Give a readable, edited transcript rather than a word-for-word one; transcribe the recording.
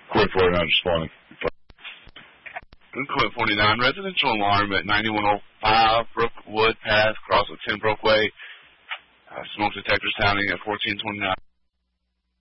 Quit 49 responding. Quit 49, residential alarm at 9105 Brookwood Path, cross of 10 Brookway. Smoke detector sounding at 1429.